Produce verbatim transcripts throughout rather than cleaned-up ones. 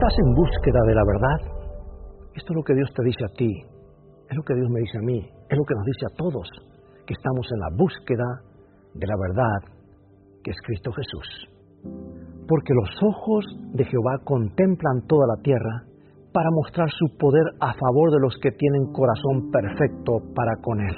¿Estás en búsqueda de la verdad? Esto es lo que Dios te dice a ti, es lo que Dios me dice a mí, es lo que nos dice a todos, que estamos en la búsqueda de la verdad, que es Cristo Jesús. Porque los ojos de Jehová contemplan toda la tierra para mostrar su poder a favor de los que tienen corazón perfecto para con Él.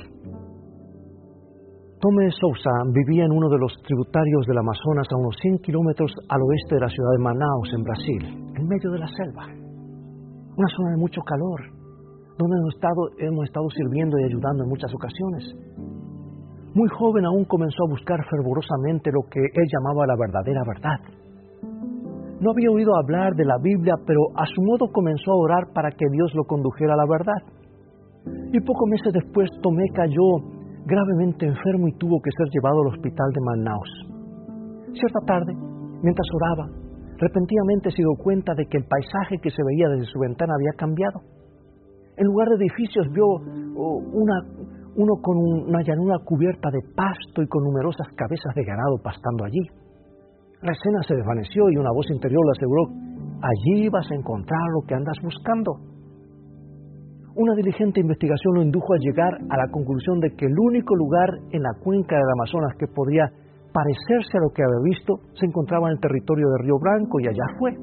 Tomé Sousa vivía en uno de los tributarios del Amazonas a unos cien kilómetros al oeste de la ciudad de Manaus, en Brasil, en medio de la selva. Una zona de mucho calor, donde hemos estado, hemos estado sirviendo y ayudando en muchas ocasiones. Muy joven aún comenzó a buscar fervorosamente lo que él llamaba la verdadera verdad. No había oído hablar de la Biblia, pero a su modo comenzó a orar para que Dios lo condujera a la verdad. Y pocos meses después Tomé cayó gravemente enfermo y tuvo que ser llevado al hospital de Manaus. Cierta tarde, mientras oraba, repentinamente se dio cuenta de que el paisaje que se veía desde su ventana había cambiado. En lugar de edificios vio una, uno con una llanura cubierta de pasto y con numerosas cabezas de ganado pastando allí. La escena se desvaneció y una voz interior le aseguró: allí vas a encontrar lo que andas buscando. Una diligente investigación lo indujo a llegar a la conclusión de que el único lugar en la cuenca del Amazonas que podría parecerse a lo que había visto se encontraba en el territorio de Río Branco, y allá fue.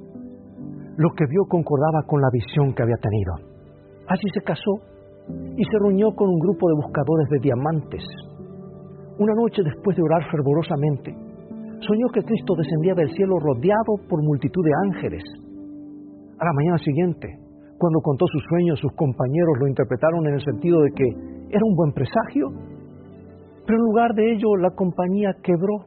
Lo que vio concordaba con la visión que había tenido. Allí se casó y se reunió con un grupo de buscadores de diamantes. Una noche, después de orar fervorosamente, soñó que Cristo descendía del cielo rodeado por multitud de ángeles. A la mañana siguiente, cuando contó sus sueños, sus compañeros lo interpretaron en el sentido de que era un buen presagio, pero en lugar de ello la compañía quebró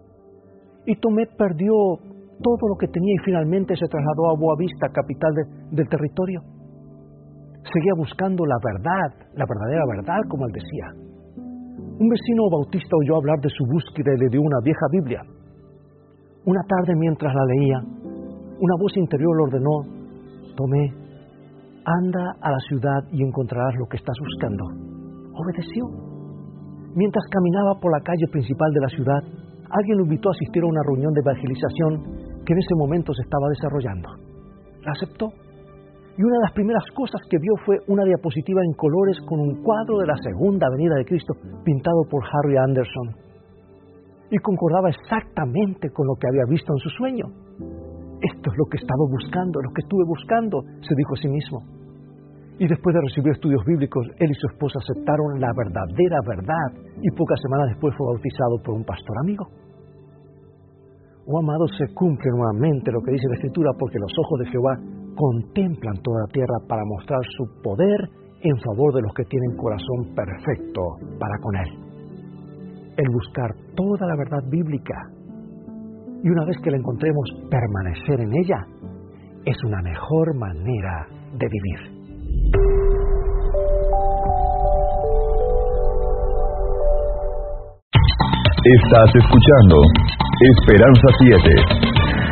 y Tomé perdió todo lo que tenía y finalmente se trasladó a Boa Vista, capital de, del territorio. Seguía buscando la verdad, la verdadera verdad, como él decía. Un vecino bautista oyó hablar de su búsqueda y le dio una vieja Biblia. Una tarde, mientras la leía, una voz interior le ordenó: Tomé, anda a la ciudad y encontrarás lo que estás buscando. Obedeció. Mientras caminaba por la calle principal de la ciudad, alguien lo invitó a asistir a una reunión de evangelización que en ese momento se estaba desarrollando. La aceptó. Y una de las primeras cosas que vio fue una diapositiva en colores con un cuadro de la segunda venida de Cristo pintado por Harry Anderson. Y concordaba exactamente con lo que había visto en su sueño. Esto es lo que estaba buscando, lo que estuve buscando, se dijo a sí mismo. Y después de recibir estudios bíblicos, él y su esposa aceptaron la verdadera verdad, y pocas semanas después fue bautizado por un pastor amigo. Oh, amados, se cumple nuevamente lo que dice la Escritura, porque los ojos de Jehová contemplan toda la tierra para mostrar su poder en favor de los que tienen corazón perfecto para con Él. El buscar toda la verdad bíblica, y una vez que la encontremos, permanecer en ella, es una mejor manera de vivir. Estás escuchando Esperanza siete.